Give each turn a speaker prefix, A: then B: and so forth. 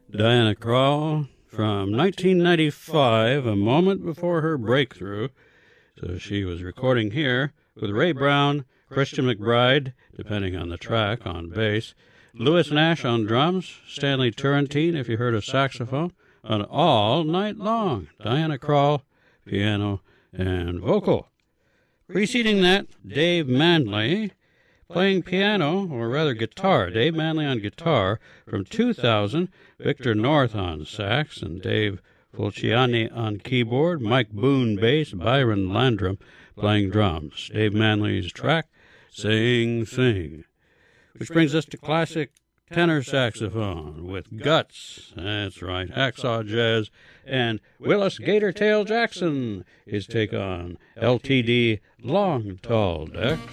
A: Diana Krall from 1995, a moment before her breakthrough. So she was recording here with Ray Brown, Christian McBride, depending on the track, on bass, Lewis Nash on drums, Stanley Turrentine, if you heard a saxophone, on All Night Long, Diana Krall, piano and vocal. Preceding that, Dave Manley playing piano, or rather guitar. Dave Manley on guitar from 2000, Victor North on sax, and Dave Fulciani on keyboard, Mike Boone bass, Byron Landrum playing drums. Dave Manley's track, Sing Sing. Which brings us to classic tenor saxophone with Guts. That's right, Hacksaw Jazz, and Willis Gatortail Jackson, his take on LTD Long Tall Deck.